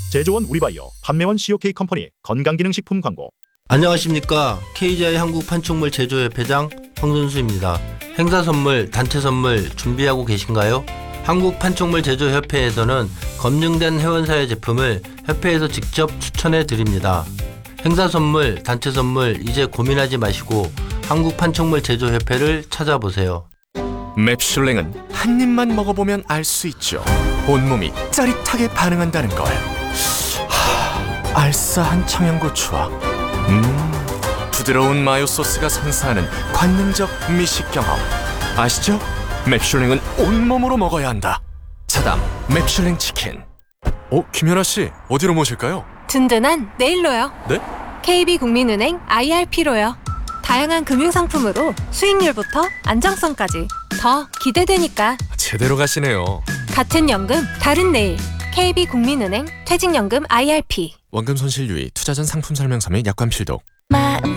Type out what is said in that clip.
제조원 우리바이오, 판매원 COK 컴퍼니 건강기능식품 광고. 안녕하십니까. KGI 한국판촉물 제조협회장 황선수입니다. 행사 선물, 단체 선물 준비하고 계신가요? 한국판촉물 제조협회에서는 검증된 회원사의 제품을 협회에서 직접 추천해 드립니다. 행사 선물, 단체 선물 이제 고민하지 마시고 한국판촉물 제조협회를 찾아보세요. 맵슐랭은 한 입만 먹어보면 알 수 있죠. 온몸이 짜릿하게 반응한다는 걸. 알싸한 청양고추와 부드러운 마요 소스가 선사하는 관능적 미식 경험. 아시죠? 맵슐랭은 온몸으로 먹어야 한다. 차담 맵슐랭 치킨. 김연아 씨, 어디로 모실까요? 든든한 네일로요. 네? KB국민은행 IRP로요. 다양한 금융상품으로 수익률부터 안정성까지 더 기대되니까. 제대로 가시네요. 같은 연금 다른 네일. KB국민은행 퇴직연금 IRP. 원금 손실 유의, 투자 전 상품 설명서 및 약관 필독. 마음